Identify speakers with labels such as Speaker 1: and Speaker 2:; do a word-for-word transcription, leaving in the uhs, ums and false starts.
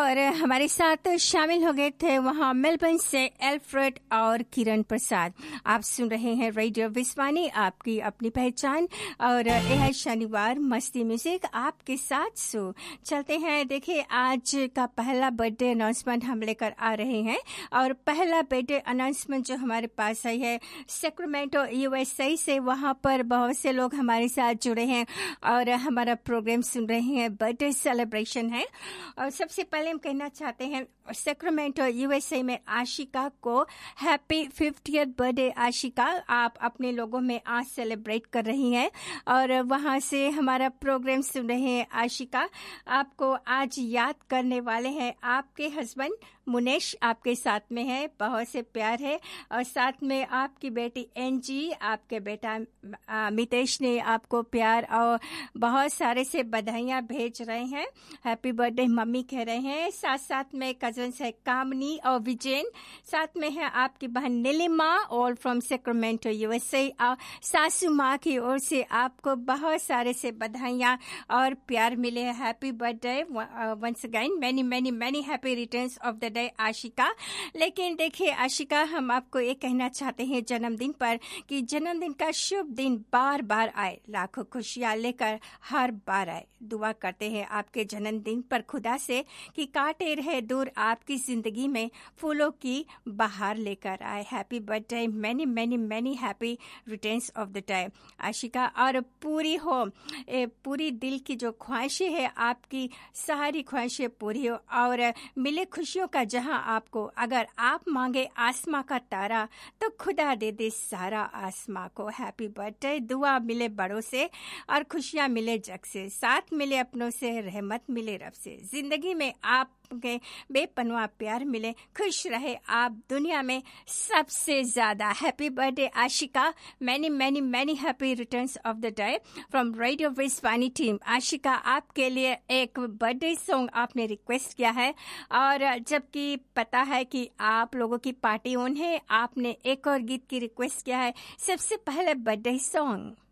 Speaker 1: और हमारे साथ शामिल हो गए थे वहाँ मेलबर्न से एल्फ्रेड और किरण प्रसाद। आप सुन रहे हैं रेडियो विस्वानी, आपकी अपनी पहचान, और यह है शनिवार मस्ती म्यूजिक आपके साथ। सो चलते हैं, देखिए आज का पहला बर्थडे अनाउंसमेंट हम लेकर आ रहे हैं। और पहला बर्थडे अनाउंसमेंट जो हमारे पास आई है सैक्रामेंटो यूएसए से, वहाँ पर बहुत से लोग हमारे साथ जुड़े हैं और हमारा प्रोग्राम सुन रहे हैं। बर्थडे सेलिब्रेशन है और सबसे पहले हम कहना चाहते हैं सैक्रामेंटो यूएसए में आशिका को हैप्पी फिफ्टियथ बर्थडे। आशिका, आप अपने लोगों में आज सेलिब्रेट कर रही हैं और वहां से हमारा प्रोग्राम सुन रहे हैं। आशिका, आपको आज याद करने वाले हैं आपके हस्बैंड मुनेश, आपके साथ में है, बहुत से प्यार है, और साथ में आपकी बेटी एनजी, आपके बेटा मितेश ने आपको प्यार और बहुत सारे से बधाइयाँ भेज रहे हैं। हैप्पी बर्थडे मम्मी कह रहे हैं। साथ साथ में कजन्स है कामनी और विजयन, साथ में है आपकी बहन Nilima, all from Sacramento USA. और सासू माँ की ओर से आपको बहुत सारे से बधाइयाँ और प्यार मिले हैं। Happy birthday once again, many many many happy returns of the day Ashika. लेकिन देखिए आशिका, हम आपको ये कहना चाहते हैं जन्मदिन पर कि जन्मदिन का शुभ दिन बार बार आए, लाखों खुशियाँ लेकर हर बार आए। दुआ करते हैं आपके जन्मदिन पर खुदा से कि काटे रहे दूर आपकी जिंदगी में फूलों की बहार लेकर आए। Happy birthday, many many many happy returns of the day Ashika. और पूरी हो ए, पूरी दिल की जो ख्वाहिशें है आपकी, सारी ख्वाहिशें पूरी हो और मिले खुशियों का जहां आपको। अगर आप मांगे आसमां का तारा तो खुदा दे दे सारा आसमां को। Happy birthday. दुआ मिले बड़ों से और खुशियां मिले जग से, साथ मिले अपनों से, रहमत मिले रब से, जिंदगी में आप के बेपनवा प्यार मिले, खुश रहे आप दुनिया में सबसे ज्यादा। Happy birthday Ashika, many many many happy returns of the day from radio विस्वानी team. Ashika, आपके लिए एक बर्थडे सॉन्ग आपने रिक्वेस्ट किया है और जबकि पता है कि आप लोगों की पार्टी ऑन है, आपने एक और गीत की रिक्वेस्ट किया है। सबसे पहले बर्थडे सॉन्ग